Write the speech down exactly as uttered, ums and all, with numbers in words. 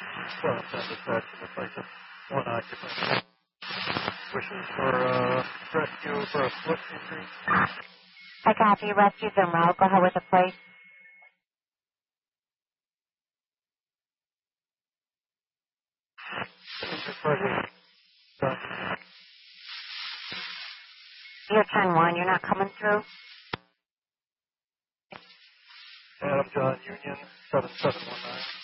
Well, it's not dispatch. It looks like it's one occupant. Wishes for uh, rescue for a foot injury. I copy. Rescue's en route. Go ahead with the plate. You're ten one. You're not coming through? Adam John Union, seven seven one nine.